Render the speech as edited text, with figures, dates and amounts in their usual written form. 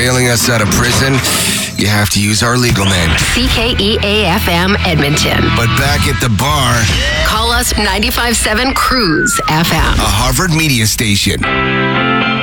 bailing us out of prison, you have to use our legal name. CKEA-FM Edmonton. But back at the bar, Call us 95.7 Cruise FM. a Harvard media station.